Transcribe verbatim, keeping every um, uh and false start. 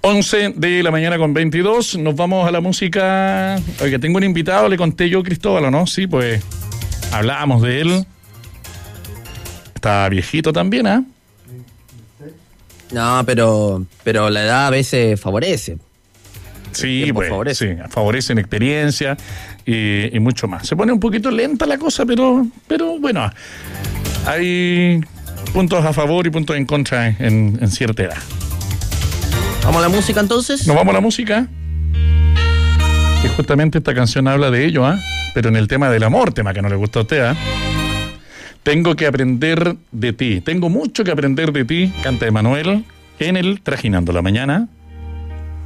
once de la mañana con veintidós, nos vamos a la música. Oiga, tengo un invitado, le conté yo, Cristóbal, ¿o no? Sí, pues hablábamos de él. Está viejito también, ¿ah? ¿eh? No, pero, pero la edad a veces favorece. Sí, pues, favorece. sí, favorece en experiencia y, y mucho más. Se pone un poquito lenta la cosa, pero, pero bueno, hay puntos a favor y puntos en contra en, en cierta edad. ¿Vamos a la música entonces? Nos vamos a la música. Y justamente esta canción habla de ello, ¿ah? ¿eh? Pero en el tema del amor, tema que no le gusta a usted, ¿ah? ¿eh? Tengo que aprender de ti. Tengo mucho que aprender de ti, canta Emanuel en el Trajinando la Mañana.